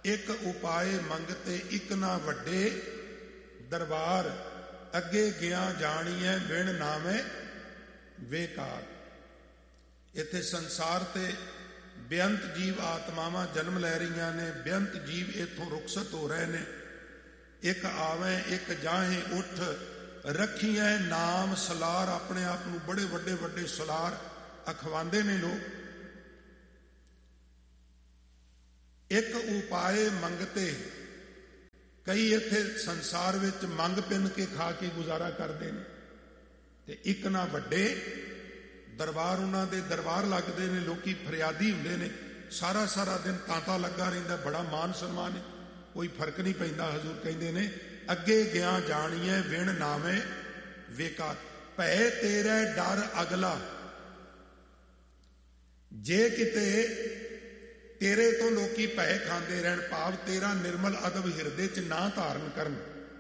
ਇੱਕ ਉਪਾਏ ਮੰਗਤੇ ਇੱਕ ਨਾ ਵੱਡੇ ਦਰਬਾਰ, ਅੱਗੇ ਗਿਆ ਜਾਣੀਐ ਵਿਣ ਨਾਵੇਂ ਵੇਕਾਰ। ਇੱਥੇ ਸੰਸਾਰ ਤੇ ਬੇਅੰਤ ਜੀਵ ਆਤਮਾਵਾਂ ਜਨਮ ਲੈ ਰਹੀਆਂ ਨੇ, ਬੇਅੰਤ ਜੀਵ ਇੱਥੋਂ ਰੁਖਸਤ ਹੋ ਰਹੇ ਨੇ। ਇੱਕ ਆਵੇਂ ਇੱਕ ਜਾਹੇ ਉੱਠ, ਰੱਖੀਐ ਨਾਮ ਸਲਾਰ। ਆਪਣੇ ਆਪ ਨੂੰ ਬੜੇ ਵੱਡੇ ਵੱਡੇ ਸਲਾਰ ਅਖਵਾਉਂਦੇ ਨੇ ਲੋਕ। ਇੱਕ ਉਪਾਏ ਮੰਗਤੇ, ਕਈ ਇੱਥੇ ਸੰਸਾਰ ਵਿੱਚ ਮੰਗ ਪਿੰਨ ਕੇ ਖਾ ਕੇ ਗੁਜ਼ਾਰਾ ਕਰਦੇ ਨੇ। ਤੇ ਇੱਕ ਨਾ ਵੱਡੇ ਦਰਬਾਰ, ਉਹਨਾਂ ਦੇ ਦਰਬਾਰ ਲੱਗਦੇ ਨੇ, ਲੋਕੀ ਫਰਿਆਦੀ ਹੁੰਦੇ ਨੇ, ਸਾਰਾ ਸਾਰਾ ਦਿਨ ਤਾਂਤਾ ਲੱਗਾ ਰਹਿੰਦਾ, ਬੜਾ ਮਾਨ ਸਨਮਾਨ ਹੈ, ਕੋਈ ਫਰਕ ਨਹੀਂ ਪੈਂਦਾ। ਹਜ਼ੂਰ ਕਹਿੰਦੇ ਨੇ ਅੱਗੇ ਗਿਆ ਜਾਣੀਏ ਵਿਣ ਨਾਵੇਂ ਵੇਕਾਰ। ਭੈ ਤੇਰੇ ਡਰ ਅਗਲਾ, ਜੇ ਕਿਤੇ ਤੇਰੇ ਤੋਂ ਲੋਕੀ ਭੈ ਖਾਂਦੇ ਰਹਿਣ, ਭਾਵ ਤੇਰਾ ਨਿਰਮਲ ਅਦਬ ਹਿਰਦੇ 'ਚ ਨਾ ਧਾਰਨ ਕਰਨ।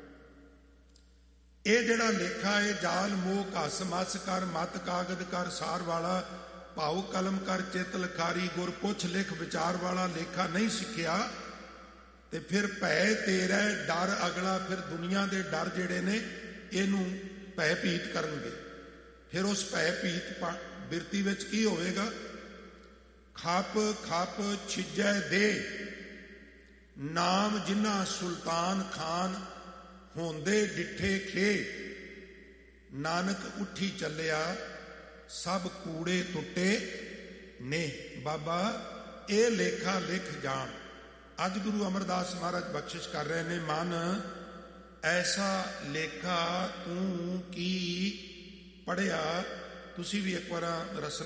ਇਹ ਜਿਹੜਾ ਲੇਖਾ ਹੈ, ਜਾਲ ਮੋਹ ਘਸ ਮਸ ਕਰ, ਮਤ ਕਾਗਦ ਕਰ ਸਾਰ ਵਾਲਾ, ਭਾਉ ਕਲਮ ਕਰ ਚਿੱਤ ਲਿਖਾਰੀ, ਗੁਰ ਪੁੱਛ ਲਿਖ ਵਿਚਾਰ ਵਾਲਾ ਲੇਖਾ ਨਹੀਂ ਸਿੱਖਿਆ ਤੇ ਫਿਰ ਭੈ ਤੇਰਾ ਡਰ ਅਗਲਾ। ਫਿਰ ਦੁਨੀਆ ਦੇ ਡਰ ਜਿਹੜੇ ਨੇ ਇਹਨੂੰ ਭੈ ਭੀਤ ਕਰਨਗੇ। ਫਿਰ ਉਸ ਭੈ ਭੀਤ ਬਿਰਤੀ ਵਿੱਚ ਕੀ ਹੋਵੇਗਾ? ਖੱਪ ਖੱਪ ਛਿਜੈ ਦੇ, ਨਾਮ ਜਿਨ੍ਹਾਂ ਸੁਲਤਾਨ ਖਾਨ ਹੁੰਦੇ ਡਿੱਠੇ ਖੇ, ਨਾਨਕ ਉੱਠੀ ਚੱਲਿਆ ਸਭ ਕੂੜੇ ਟੁੱਟੇ ਨੇ। ਬਾਬਾ ਇਹ ਲੇਖਾ ਲਿਖ ਜਾਣ। ਅੱਜ ਗੁਰੂ ਅਮਰਦਾਸ ਮਹਾਰਾਜ ਬਖਸ਼ਿਸ਼ ਕਰ ਰਹੇ ਨੇ, ਮਨ ਐਸਾ ਲੇਖਾ ਤੂੰ ਕੀ ਪੜ੍ਹਿਆ। ਤੁਸੀਂ ਵੀ ਇੱਕ ਵਾਰ ਰਸਨਾ